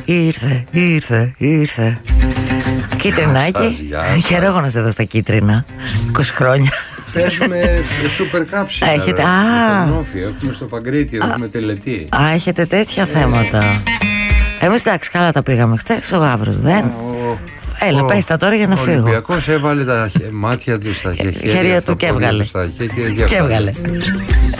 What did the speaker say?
ήρθε. Κίτρινάκι. Χαίρομαι να σε δω στα κίτρινα. 20 χρόνια. Παίζουμε σούπερ κάψι. Έχετε, έχουμε στο Παγκρίτη, έχουμε τελετή. Έχετε τέτοια θέματα. Εμείς εντάξει, καλά τα πήγαμε χτες, ο Γαύρος δεν. Έλα, πες τα τώρα για να φύγω. Ο Ολυμπιακός έβαλε τα μάτια του στα χέρια του και έβγαλε. Και έβγαλε.